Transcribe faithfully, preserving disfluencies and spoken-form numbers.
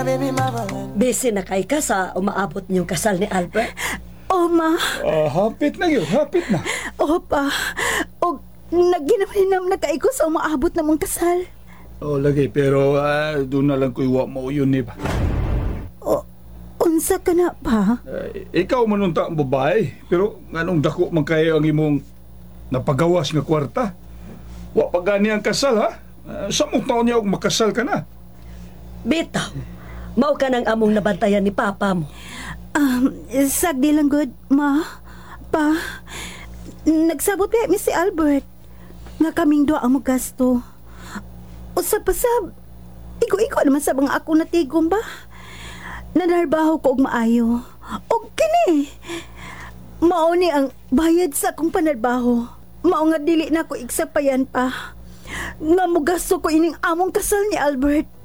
Busy na kay ka sa umaabot niyong kasal ni Albert? Oh, ma. Ah, hapit na yun, hapit na. Oh, pa. O, nagginam-hinam na kayo sa umaabot na mong kasal. Oh, lagi, pero ah, doon na lang ko iwa mo yun eh ba. O, unsa ka na, pa? Ah, ikaw manunta ang babae, pero anong dako man kayo ang imong napagawas nga kwarta? Wa pa gani ang kasal, ha? Uh, samot taon niya og makasal ka na. Bitaw, mao ka ng among nabantayan ni Papa mo. Um, sagdi lang good, ma. Pa, nagsabot kay mi si Albert nga kaming doa ang magasto. Usap pa sab, iko-iko naman sa mga ako natigom ba? Nanarbaho ko og maayo. Og kini, mao ni ang bayad sa akong panarbaho. Mao nga dili na ko igsapayan pa. Nga mo gasto ko ining among kasal ni Albert.